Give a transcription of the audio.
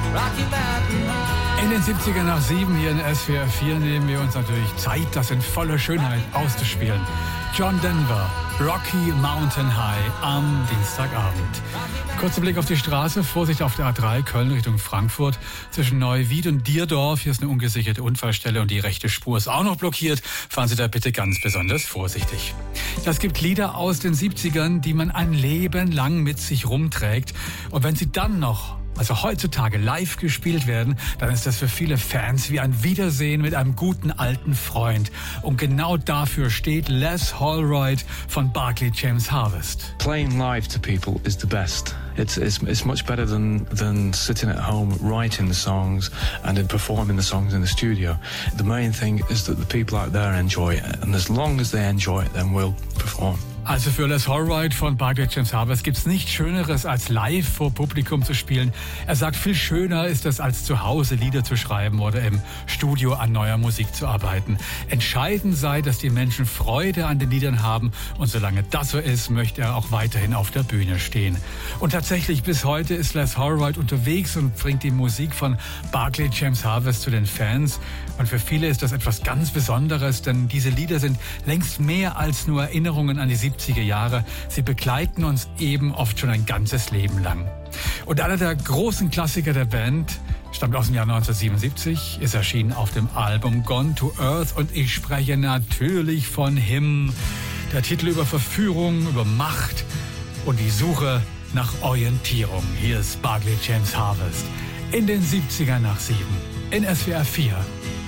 In den 70er nach 7 hier in SWR 4 nehmen wir uns natürlich Zeit, das in voller Schönheit auszuspielen. John Denver, Rocky Mountain High am Dienstagabend. Kurzer Blick auf die Straße, Vorsicht auf der A3 Köln Richtung Frankfurt. Zwischen Neuwied und Dierdorf, hier ist eine ungesicherte Unfallstelle und die rechte Spur ist auch noch blockiert. Fahren Sie da bitte ganz besonders vorsichtig. Es gibt Lieder aus den 70ern, die man ein Leben lang mit sich rumträgt. Und wenn sie dann noch heutzutage live gespielt werden, dann ist das für viele Fans wie ein Wiedersehen mit einem guten alten Freund. Und genau dafür steht Les Holroyd von Barclay James Harvest. Playing live to people is the best. It's much better than sitting at home writing the songs and then performing the songs in the studio. The main thing is that the people out there enjoy it, and as long as they enjoy it, then we'll perform. Also für Les Holroyd von Barclay James Harvest gibt's nichts Schöneres, als live vor Publikum zu spielen. Er sagt, viel schöner ist es, als zu Hause Lieder zu schreiben oder im Studio an neuer Musik zu arbeiten. Entscheidend sei, dass die Menschen Freude an den Liedern haben, und solange das so ist, möchte er auch weiterhin auf der Bühne stehen. Und tatsächlich, bis heute ist Les Holroyd unterwegs und bringt die Musik von Barclay James Harvest zu den Fans. Und für viele ist das etwas ganz Besonderes, denn diese Lieder sind längst mehr als nur Erinnerungen an die 70er Jahre. Sie begleiten uns eben oft schon ein ganzes Leben lang. Und einer der großen Klassiker der Band stammt aus dem Jahr 1977, ist erschienen auf dem Album Gone to Earth, und ich spreche natürlich von Him. Der Titel über Verführung, über Macht und die Suche nach Orientierung. Hier ist Barclay James Harvest in den 70er nach 7 in SWR 4.